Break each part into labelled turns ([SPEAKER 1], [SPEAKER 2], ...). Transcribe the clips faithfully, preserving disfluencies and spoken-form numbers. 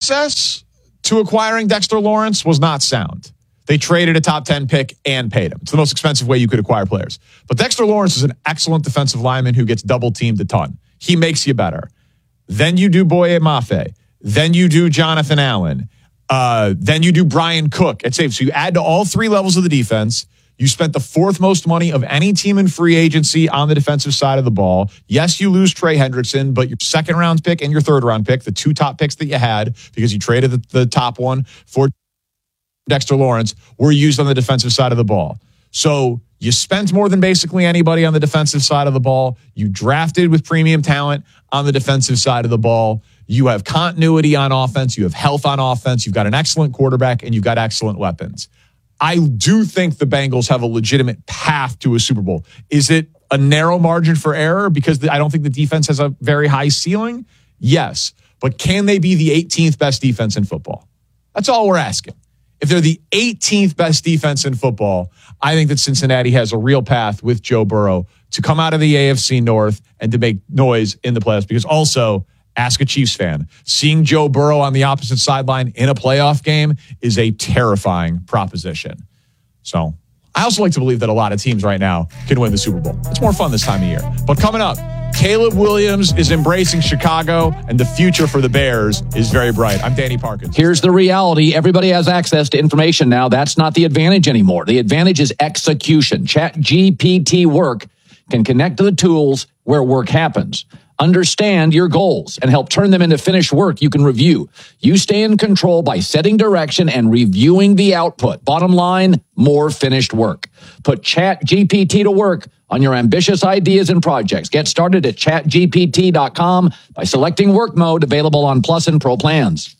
[SPEAKER 1] process to acquiring Dexter Lawrence was not sound. They traded a top ten pick and paid him. It's the most expensive way you could acquire players. But Dexter Lawrence is an excellent defensive lineman who gets double teamed a ton. He makes you better. Then you do Boye Mafe. Then you do Jonathan Allen. Uh, then you do Brian Cook at safety. So you add to all three levels of the defense. You spent the fourth most money of any team in free agency on the defensive side of the ball. Yes, you lose Trey Hendrickson, but your second round pick and your third round pick, the two top picks that you had, because you traded the, the top one for Dexter Lawrence, were used on the defensive side of the ball. So you spent more than basically anybody on the defensive side of the ball. You drafted with premium talent on the defensive side of the ball. You have continuity on offense. You have health on offense. You've got an excellent quarterback, and you've got excellent weapons. I do think the Bengals have a legitimate path to a Super Bowl. Is it a narrow margin for error because the, I don't think the defense has a very high ceiling? Yes. But can they be the eighteenth best defense in football? That's all we're asking. If they're the eighteenth best defense in football, I think that Cincinnati has a real path with Joe Burrow to come out of the A F C North and to make noise in the playoffs. Because also, ask a Chiefs fan, seeing Joe Burrow on the opposite sideline in a playoff game is a terrifying proposition. So I also like to believe that a lot of teams right now can win the Super Bowl. It's more fun this time of year. But coming up, Caleb Williams is embracing Chicago, and the future for the Bears is very bright. I'm Danny Parkins.
[SPEAKER 2] Here's the reality. Everybody has access to information now. That's not the advantage anymore. The advantage is execution. ChatGPT Work can connect to the tools where work happens. Understand your goals and help turn them into finished work you can review. You stay in control by setting direction and reviewing the output. Bottom line, more finished work. Put ChatGPT to work on your ambitious ideas and projects. Get started at chat G P T dot com by selecting work mode, available on Plus and Pro plans.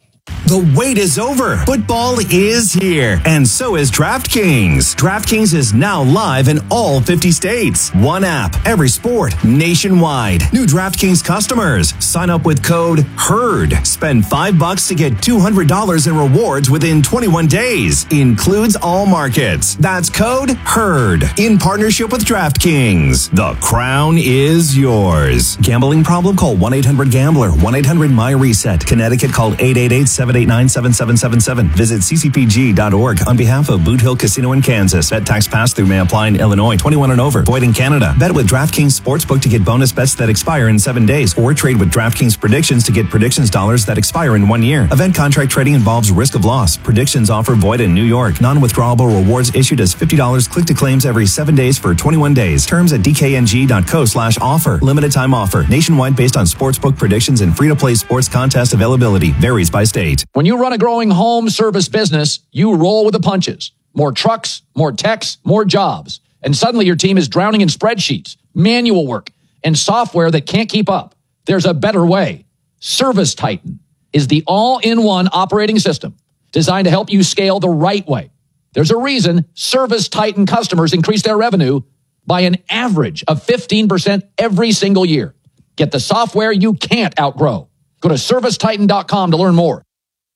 [SPEAKER 3] The wait is over. Football is here, and so is DraftKings. DraftKings is now live in all fifty states. One app, every sport, nationwide. New DraftKings customers, sign up with code HERD. Spend five bucks to get two hundred dollars in rewards within twenty-one days. Includes all markets. That's code HERD. In partnership with DraftKings. The crown is yours. Gambling problem? Call one eight hundred gambler. one eight hundred my reset. Connecticut, call eight eight eight, seven eight nine, seven seven seven seven. Visit c c p g dot org on behalf of Boot Hill Casino in Kansas. Bet tax pass-through may apply in Illinois. twenty-one and over. Void in Canada. Bet with DraftKings Sportsbook to get bonus bets that expire in seven days. Or trade with DraftKings Predictions to get predictions dollars that expire in one year. Event contract trading involves risk of loss. Predictions offer void in New York. Non-withdrawable rewards issued as fifty dollars click to claims every seven days for twenty-one days. Terms at d k n g dot co slash offer. Limited time offer. Nationwide based on sportsbook predictions and free-to-play sports contest availability. Varies by state.
[SPEAKER 2] When you run a growing home service business, you roll with the punches. More trucks, more techs, more jobs. And suddenly your team is drowning in spreadsheets, manual work, and software that can't keep up. There's a better way. Service Titan is the all-in-one operating system designed to help you scale the right way. There's a reason Service Titan customers increase their revenue by an average of fifteen percent every single year. Get the software you can't outgrow. Go to service titan dot com to learn more.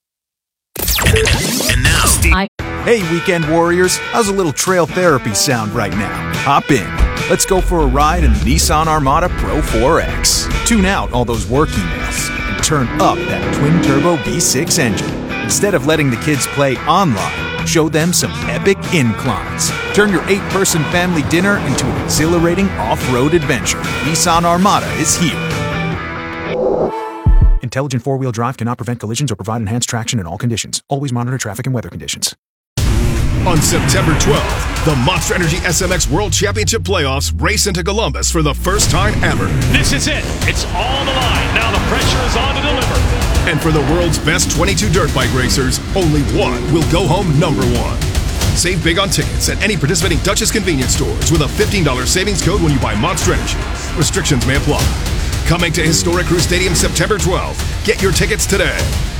[SPEAKER 4] And now, Steve. I-
[SPEAKER 5] Hey, weekend warriors, how's a little trail therapy sound right now? Hop in. Let's go for a ride in the Nissan Armada Pro four X. Tune out all those work emails and turn up that twin-turbo V six engine. Instead of letting the kids play online, show them some epic inclines. Turn your eight-person family dinner into an exhilarating off-road adventure. Nissan Armada is here. Intelligent four-wheel drive cannot prevent collisions or provide enhanced traction in all conditions. Always monitor traffic and weather conditions.
[SPEAKER 6] On September twelfth, the Monster Energy S M X World Championship Playoffs race into Columbus for the first time ever.
[SPEAKER 7] This is it. It's all on the line. Now the pressure is on to deliver.
[SPEAKER 6] And for the world's best twenty-two dirt bike racers, only one will go home number one. Save big on tickets at any participating Duchess convenience stores with a fifteen dollars savings code when you buy Monster Energy. Restrictions may apply. Coming to Historic Crew Stadium September twelfth. Get your tickets today.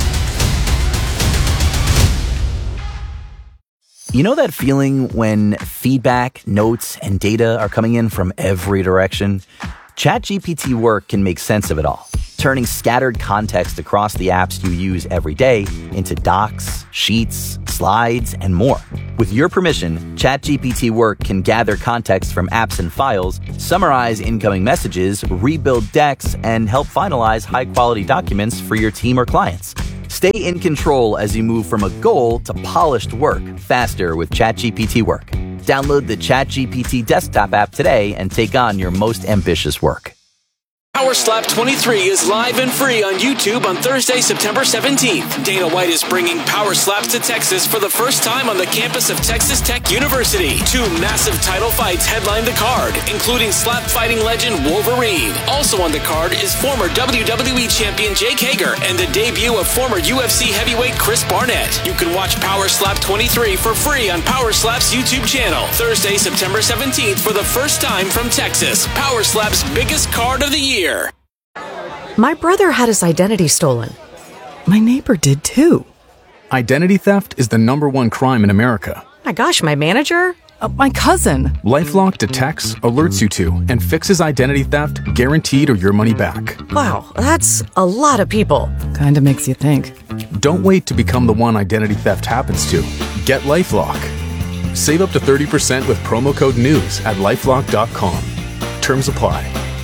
[SPEAKER 8] You know that feeling when feedback, notes, and data are coming in from every direction? ChatGPT Work can make sense of it all, turning scattered context across the apps you use every day into docs, sheets, slides, and more. With your permission, ChatGPT Work can gather context from apps and files, summarize incoming messages, rebuild decks, and help finalize high-quality documents for your team or clients. Stay in control as you move from a goal to polished work faster with ChatGPT Work. Download the ChatGPT desktop app today and take on your most ambitious work.
[SPEAKER 4] Power Slap twenty-three is live and free on YouTube on Thursday, September seventeenth. Dana White is bringing Power Slaps to Texas for the first time on the campus of Texas Tech University. Two massive title fights headline the card, including slap fighting legend Wolverine. Also on the card is former W W E champion Jake Hager and the debut of former U F C heavyweight Chris Barnett. You can watch Power Slap twenty-three for free on Power Slap's YouTube channel. Thursday, September seventeenth for the first time from Texas. Power Slap's biggest card of the year.
[SPEAKER 9] My brother had his identity stolen. My neighbor did too.
[SPEAKER 10] Identity theft is the number one crime in America.
[SPEAKER 9] My gosh, my manager? Uh, my cousin.
[SPEAKER 10] LifeLock detects, alerts you to, and fixes identity theft guaranteed or your money back.
[SPEAKER 9] Wow, that's a lot of people. Kinda makes you think.
[SPEAKER 10] Don't wait to become the one identity theft happens to. Get LifeLock. Save up to thirty percent with promo code NEWS at lifelock dot com. Terms apply.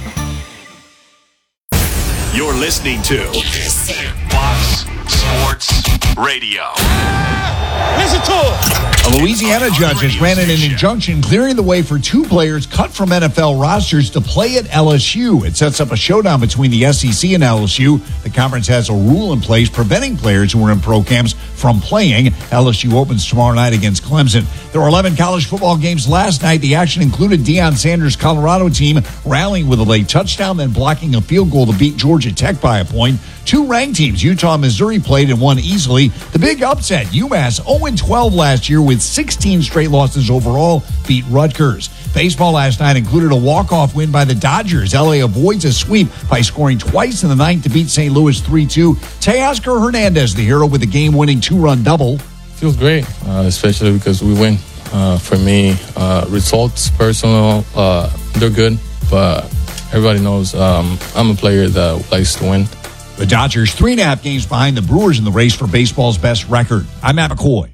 [SPEAKER 6] You're listening to Fox Sports Radio.
[SPEAKER 11] Listen to it. A Louisiana judge has granted an injunction clearing the way for two players cut from N F L rosters to play at L S U. It sets up a showdown between the S E C and L S U. The conference has a rule in place preventing players who are in pro camps from playing. L S U opens tomorrow night against Clemson. There were eleven college football games last night. The action included Deion Sanders' Colorado team rallying with a late touchdown, then blocking a field goal to beat Georgia Tech by a point. Two ranked teams, Utah and Missouri, played and won easily. The big upset, UMass oh and twelve last year with sixteen straight losses overall, beat Rutgers. Baseball last night included a walk-off win by the Dodgers. L A avoids a sweep by scoring twice in the ninth to beat Saint Louis three two. Teoscar Hernandez, the hero, with a game-winning two-run double.
[SPEAKER 12] Feels great, uh, especially because we win. Uh, for me, uh, results, personal, uh, they're good, but everybody knows um, I'm a player that likes to win.
[SPEAKER 11] The Dodgers three and a half games behind the Brewers in the race for baseball's best record. I'm Matt McCoy.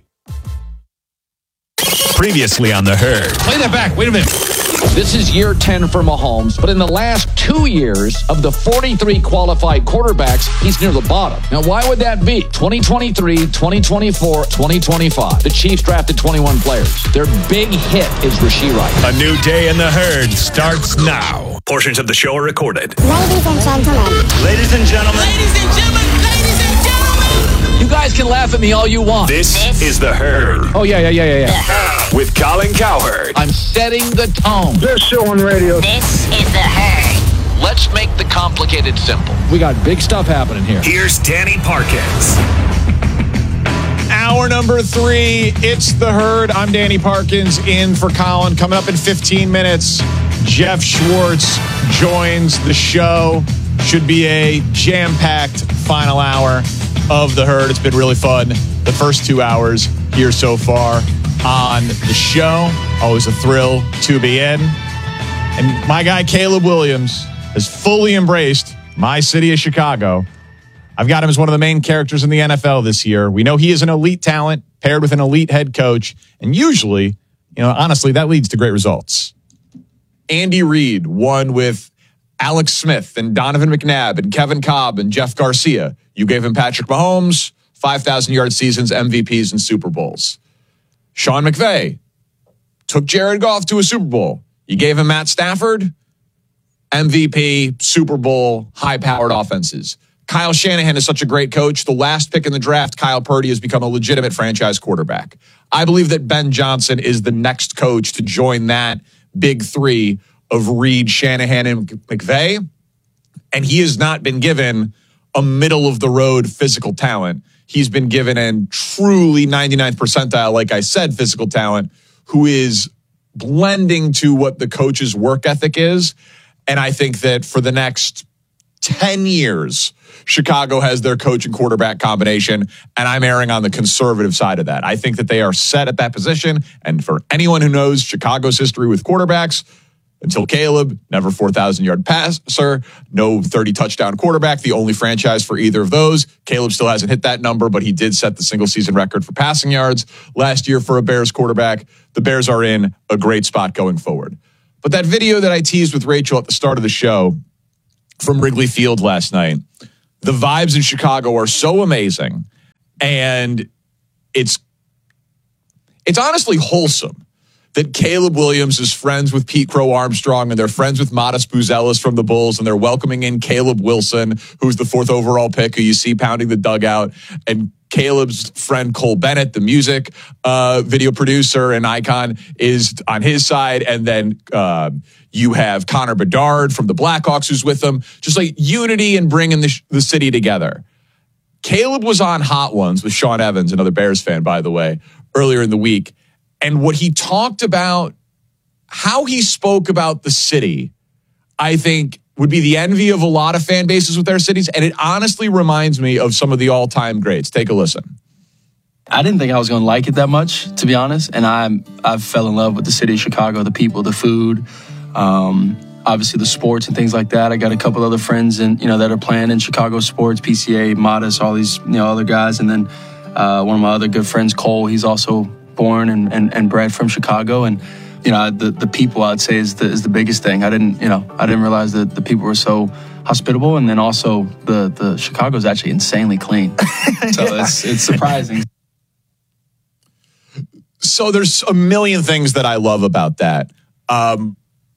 [SPEAKER 6] Previously on The Herd.
[SPEAKER 11] Play that back. Wait a minute.
[SPEAKER 2] This is year ten for Mahomes, but in the last two years of the forty-three qualified quarterbacks, he's near the bottom. Now, why would that be? twenty twenty-three, twenty twenty-four, twenty twenty-five. The Chiefs drafted twenty-one players. Their big hit is Rashee Rice.
[SPEAKER 6] A new day in The Herd starts now. Portions of the show are recorded.
[SPEAKER 13] Ladies and gentlemen.
[SPEAKER 6] Ladies and gentlemen.
[SPEAKER 13] Ladies and gentlemen. Ladies and gentlemen.
[SPEAKER 2] You guys can laugh at me all you want.
[SPEAKER 6] This, this is The Herd.
[SPEAKER 2] Oh, yeah, yeah, yeah, yeah, yeah.
[SPEAKER 6] With Colin Cowherd.
[SPEAKER 2] I'm setting the tone.
[SPEAKER 13] This show on radio. This is The Herd.
[SPEAKER 2] Let's make the complicated simple. We got big stuff happening here.
[SPEAKER 6] Here's Danny Parkins.
[SPEAKER 1] Hour number three, it's The Herd. I'm Danny Parkins in for Colin. Coming up in fifteen minutes, Jeff Schwartz joins the show. Should be a jam-packed final hour of The Herd. It's been really fun. The first two hours here so far on the show. Always a thrill to be in. And my guy Caleb Williams has fully embraced my city of Chicago. I've got him as one of the main characters in the N F L this year. We know he is an elite talent paired with an elite head coach. And usually, you know, honestly, that leads to great results. Andy Reid won with Alex Smith and Donovan McNabb and Kevin Kolb and Jeff Garcia. You gave him Patrick Mahomes, five thousand yard seasons, M V Ps, and Super Bowls. Sean McVay took Jared Goff to a Super Bowl. You gave him Matt Stafford, M V P, Super Bowl, high-powered offenses. Kyle Shanahan is such a great coach. The last pick in the draft, Kyle Purdy, has become a legitimate franchise quarterback. I believe that Ben Johnson is the next coach to join that big three of Reid, Shanahan, and McVay. And he has not been given a middle-of-the-road physical talent. He's been given a truly ninety-ninth percentile, like I said, physical talent, who is blending to what the coach's work ethic is. And I think that for the next ten years, Chicago has their coach and quarterback combination, and I'm erring on the conservative side of that. I think that they are set at that position, and for anyone who knows Chicago's history with quarterbacks, until Caleb, never four thousand yard passer, no thirty touchdown quarterback, the only franchise for either of those. Caleb still hasn't hit that number, but he did set the single season record for passing yards last year for a Bears quarterback. The Bears are in a great spot going forward. But that video that I teased with Rachel at the start of the show from Wrigley Field last night, the vibes in Chicago are so amazing, and it's it's honestly wholesome that Caleb Williams is friends with Pete Crow Armstrong, and they're friends with Modest Buzelis from the Bulls, and they're welcoming in Caleb Wilson, who's the fourth overall pick, who you see pounding the dugout, and Caleb's friend Cole Bennett, the music uh, video producer and icon, is on his side, and then uh, you have Connor Bedard from the Blackhawks who's with them. Just like unity and bringing the, sh- the city together. Caleb was on Hot Ones with Sean Evans, another Bears fan, by the way, earlier in the week. And what he talked about, how he spoke about the city, I think would be the envy of a lot of fan bases with their cities. And it honestly reminds me of some of the all-time greats. Take a listen.
[SPEAKER 14] I didn't think I was going to like it that much, to be honest. And I I fell in love with the city of Chicago, the people, the food, um, obviously the sports and things like that. I got a couple other friends in, you know, that are playing in Chicago sports, P C A, Modest, all these, you know, other guys. And then uh, one of my other good friends, Cole, he's also born and, and, and bred from Chicago. And you know, the, the people, I'd say, is the, is the biggest thing. I didn't, you know, I didn't realize that the people were so hospitable. And then also the, the Chicago is actually insanely clean. So yeah. it's, it's surprising.
[SPEAKER 1] So there's a million things that I love about that. Um,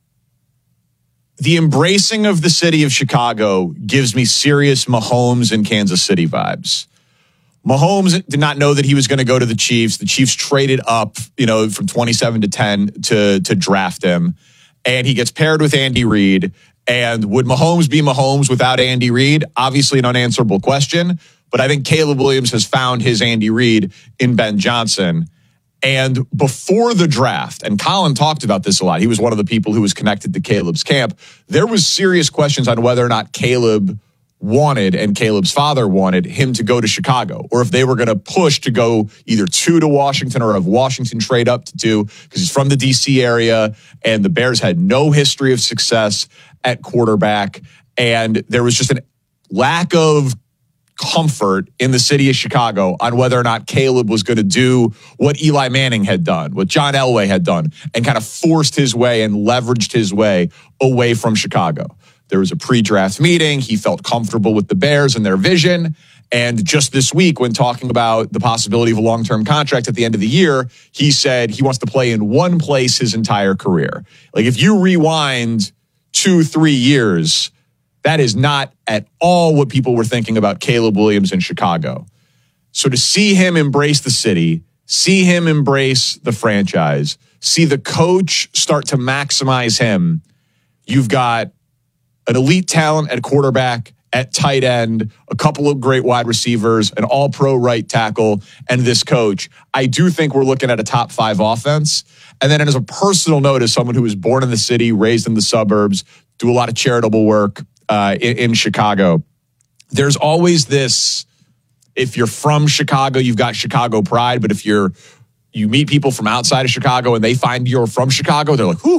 [SPEAKER 1] the embracing of the city of Chicago gives me serious Mahomes and Kansas City vibes. Mahomes did not know that he was going to go to the Chiefs. The Chiefs traded up, you know, from twenty-seven to ten to, to draft him. And he gets paired with Andy Reid. And would Mahomes be Mahomes without Andy Reid? Obviously an unanswerable question. But I think Caleb Williams has found his Andy Reid in Ben Johnson. And before the draft, and Colin talked about this a lot, he was one of the people who was connected to Caleb's camp. There was serious questions on whether or not Caleb wanted, and Caleb's father wanted, him to go to Chicago, or if they were going to push to go either two to Washington or have Washington trade up to two, because he's from the D C area, and the Bears had no history of success at quarterback, and there was just a lack of comfort in the city of Chicago on whether or not Caleb was going to do what Eli Manning had done, what John Elway had done, and kind of forced his way and leveraged his way away from Chicago. There was a pre-draft meeting. He felt comfortable with the Bears and their vision. And just this week, when talking about the possibility of a long-term contract at the end of the year, he said he wants to play in one place his entire career. Like, if you rewind two, three years, that is not at all what people were thinking about Caleb Williams in Chicago. So to see him embrace the city, see him embrace the franchise, see the coach start to maximize him, you've got an elite talent at quarterback, at tight end, a couple of great wide receivers, an all-pro right tackle, and this coach. I do think we're looking at a top five offense. And then as a personal note, as someone who was born in the city, raised in the suburbs, do a lot of charitable work uh, in, in Chicago, there's always this, if you're from Chicago, you've got Chicago pride, but if you're you meet people from outside of Chicago and they find you're from Chicago, they're like, whew,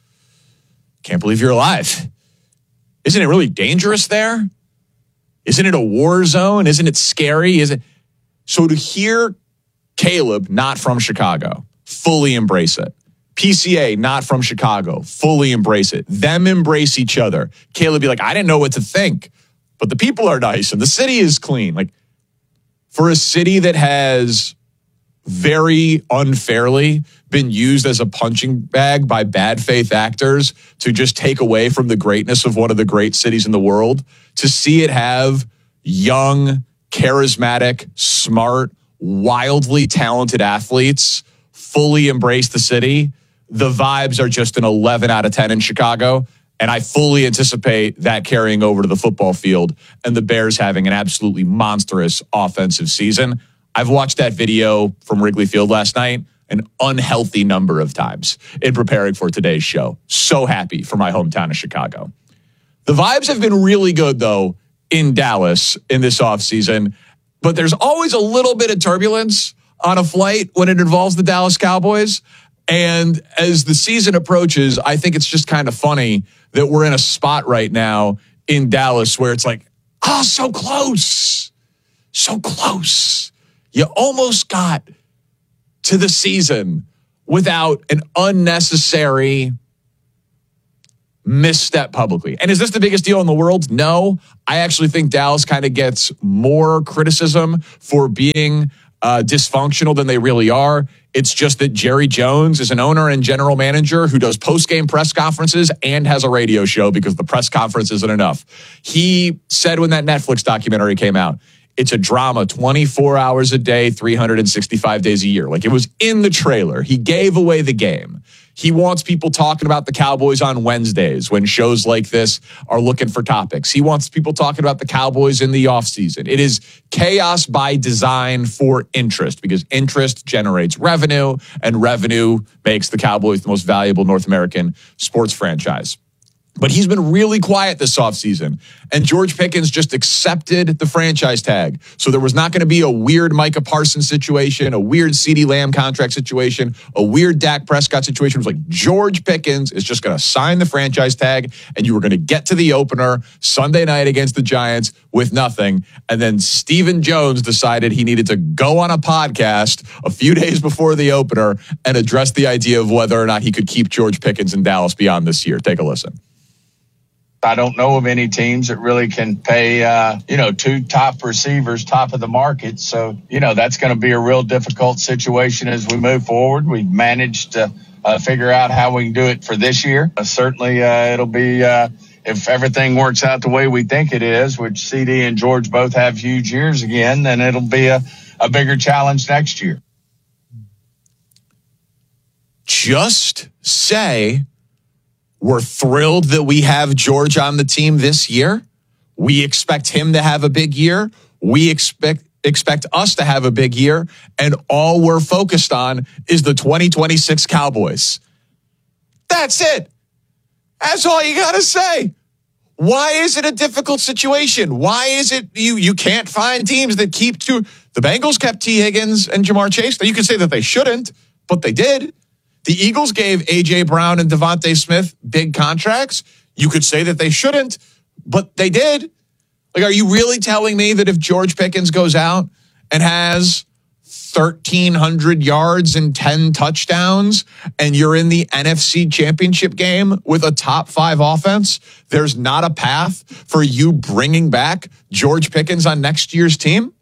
[SPEAKER 1] can't believe you're alive. Isn't it really dangerous there? Isn't it a war zone? Isn't it scary? Is it? So to hear Caleb, not from Chicago, fully embrace it. P C A, not from Chicago, fully embrace it. Them embrace each other. Caleb be like, I didn't know what to think, but the people are nice and the city is clean. Like, for a city that has very unfairly been used as a punching bag by bad faith actors to just take away from the greatness of one of the great cities in the world, to see it have young, charismatic, smart, wildly talented athletes fully embrace the city, the vibes are just an eleven out of ten in Chicago. And I fully anticipate that carrying over to the football field and the Bears having an absolutely monstrous offensive season. I've watched that video from Wrigley Field last night an unhealthy number of times in preparing for today's show. So happy for my hometown of Chicago. The vibes have been really good, though, in Dallas in this offseason, but there's always a little bit of turbulence on a flight when it involves the Dallas Cowboys. And as the season approaches, I think it's just kind of funny that we're in a spot right now in Dallas where it's like, oh, so close, so close. You almost got to the season without an unnecessary misstep publicly. And is this the biggest deal in the world? No. I actually think Dallas kind of gets more criticism for being uh, dysfunctional than they really are. It's just that Jerry Jones is an owner and general manager who does post-game press conferences and has a radio show because the press conference isn't enough. He said when that Netflix documentary came out, it's a drama twenty-four hours a day, three hundred sixty-five days a year. Like, it was in the trailer. He gave away the game. He wants people talking about the Cowboys on Wednesdays when shows like this are looking for topics. He wants people talking about the Cowboys in the offseason. It is chaos by design for interest, because interest generates revenue, and revenue makes the Cowboys the most valuable North American sports franchise. But he's been really quiet this offseason, and George Pickens just accepted the franchise tag. So there was not going to be a weird Micah Parsons situation, a weird CeeDee Lamb contract situation, a weird Dak Prescott situation. It was like George Pickens is just going to sign the franchise tag, and you were going to get to the opener Sunday night against the Giants with nothing. And then Stephen Jones decided he needed to go on a podcast a few days before the opener and address the idea of whether or not he could keep George Pickens in Dallas beyond this year. Take a listen.
[SPEAKER 15] I don't know of any teams that really can pay, uh, you know, two top receivers, top of the market. So, you know, that's going to be a real difficult situation as we move forward. We've managed to uh, figure out how we can do it for this year. Uh, certainly, uh, it'll be, uh, if everything works out the way we think it is, which C D and George both have huge years again, then it'll be a, a bigger challenge next year.
[SPEAKER 1] Just say, we're thrilled that we have George on the team this year. We expect him to have a big year. We expect expect us to have a big year. And all we're focused on is the twenty twenty-six Cowboys. That's it. That's all you got to say. Why is it a difficult situation? Why is it you you can't find teams that keep two? The Bengals kept T. Higgins and Jamar Chase. Now, you can say that they shouldn't, but they did. The Eagles gave A J. Brown and Devontae Smith big contracts. You could say that they shouldn't, but they did. Like, are you really telling me that if George Pickens goes out and has thirteen hundred yards and ten touchdowns and you're in the N F C Championship game with a top five offense, there's not a path for you bringing back George Pickens on next year's team?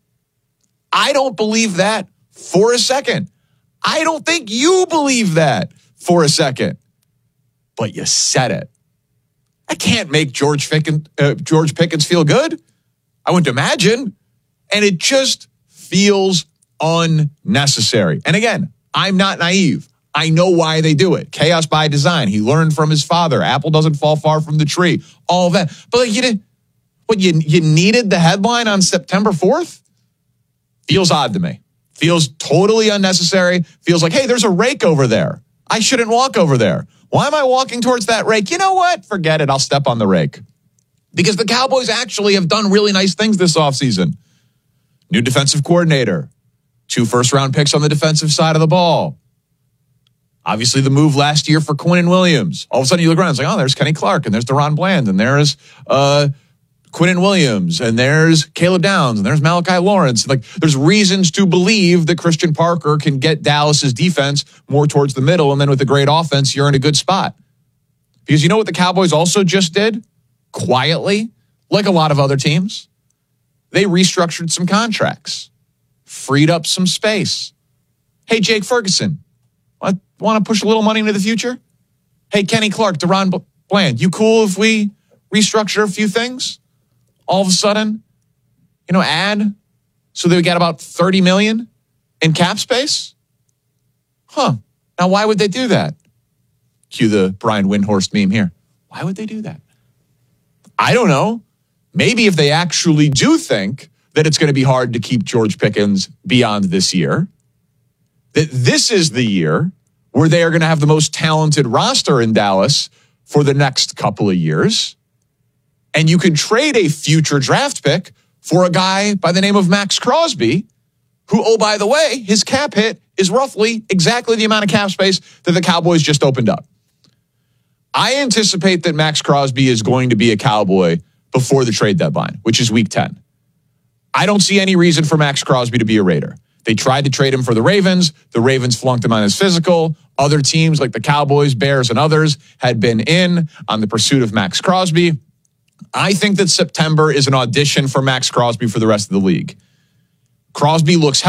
[SPEAKER 1] I don't believe that for a second. I don't think you believe that for a second, but you said it. I can't make George Pickens, uh, George Pickens feel good. I wouldn't imagine. And it just feels unnecessary. And again, I'm not naive. I know why they do it. Chaos by design. He learned from his father. Apple doesn't fall far from the tree. All of that. But like, you did, what you you needed the headline on September fourth? Feels odd to me. Feels totally unnecessary. Feels like, hey, there's a rake over there. I shouldn't walk over there. Why am I walking towards that rake? You know what? Forget it. I'll step on the rake. Because the Cowboys actually have done really nice things this offseason. New defensive coordinator. Two first-round picks on the defensive side of the ball. Obviously, the move last year for Quinnen Williams. All of a sudden, you look around, it's like, oh, there's Kenny Clark, and there's Deron Bland, and there's uh, Quinnen Williams, and there's Caleb Downs, and there's Malachi Lawrence. Like, there's reasons to believe that Christian Parker can get Dallas's defense more towards the middle, and then with a great offense, you're in a good spot. Because you know what the Cowboys also just did? Quietly, like a lot of other teams, they restructured some contracts, freed up some space. Hey, Jake Ferguson, want to push a little money into the future? Hey, Kenny Clark, Deron Bland, you cool if we restructure a few things? All of a sudden, you know, add so that we got about thirty million dollars in cap space? Huh. Now, why would they do that? Cue the Brian Windhorst meme here. Why would they do that? I don't know. Maybe if they actually do think that it's going to be hard to keep George Pickens beyond this year, that this is the year where they are going to have the most talented roster in Dallas for the next couple of years. And you can trade a future draft pick for a guy by the name of Max Crosby, who, oh, by the way, his cap hit is roughly exactly the amount of cap space that the Cowboys just opened up. I anticipate that Max Crosby is going to be a Cowboy before the trade deadline, which is week ten. I don't see any reason for Max Crosby to be a Raider. They tried to trade him for the Ravens. The Ravens flunked him on his physical. Other teams like the Cowboys, Bears, and others had been in on the pursuit of Max Crosby. I think that September is an audition for Max Crosby for the rest of the league. Crosby looks